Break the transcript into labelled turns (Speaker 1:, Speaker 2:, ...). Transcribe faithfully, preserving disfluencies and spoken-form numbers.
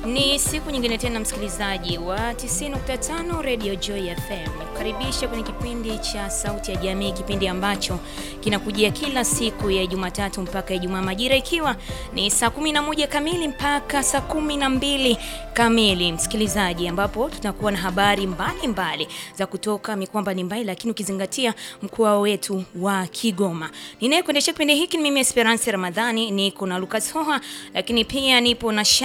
Speaker 1: Ni siku nyingine tena msikilizaji wa tisini nukta tano Radio Joy F M. Karibisha kwenye kipindi cha Sauti ya Jamii, kipindi ambacho kinakujia kila siku ya Jumatatu mpaka Ijumaa, majira ikiwa ni saa kumi na moja kamili mpaka saa kumi na mbili kamili msikilizaji, ambapo tutakuwa na habari mbalimbali mbali za kutoka mikoa mbalimbali, lakini ukizingatia mkoa wetu wa Kigoma. Ninayekuendesha kipindi hiki ni mimi Esperance Ramadhani, niko na Lucas Hoha, lakini pia nipo na